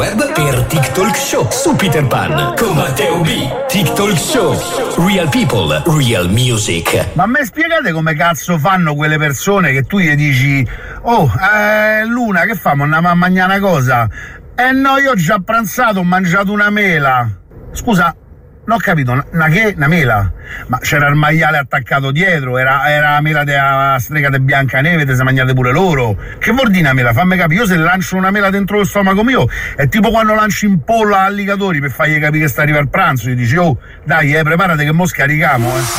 Web per TikTok Show su Peter Pan con Matteo B. TikTok Show. Real people, real music. Ma a me spiegate come cazzo fanno quelle persone che tu gli dici: oh, Luna, che famo? Andiamo a mangiare una cosa? No, io ho già pranzato, ho mangiato una mela. Scusa, non ho capito, una mela? Ma c'era il maiale attaccato dietro, era la mela della strega di Biancaneve, te se mangiate pure loro. Che vuol dire una mela? Fammi capire, io se lancio una mela dentro lo stomaco mio, è tipo quando lanci in pollo alligatori per fargli capire che sta arrivando il pranzo, gli dici: oh, dai, preparate che mo scarichiamo,